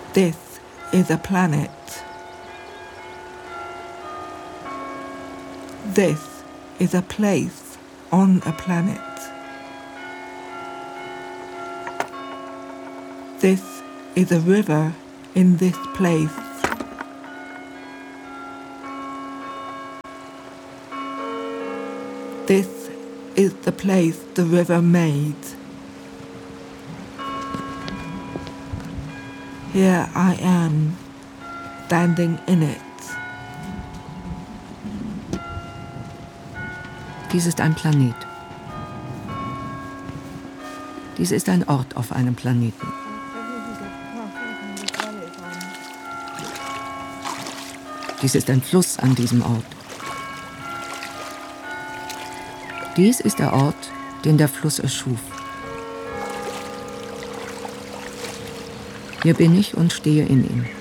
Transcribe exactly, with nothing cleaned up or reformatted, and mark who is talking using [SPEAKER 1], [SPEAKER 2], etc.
[SPEAKER 1] This is a planet. This is a place on a planet. This is a river in this place. This is the place the river made. Here I am, standing in it.
[SPEAKER 2] Dies ist ein Planet. Dies ist ein Ort auf einem Planeten. Dies ist ein Fluss an diesem Ort. Dies ist der Ort, den der Fluss erschuf. Hier bin ich und stehe in ihm.